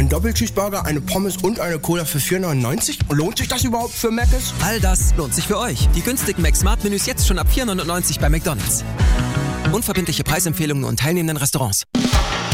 Ein Doppelcheeseburger, eine Pommes und eine Cola für 4,99? Lohnt sich das überhaupt für Mc's? All das lohnt sich für euch. Die günstigen Mac-Smart-Menüs jetzt schon ab 4,99 bei McDonald's. Unverbindliche Preisempfehlungen und teilnehmenden Restaurants.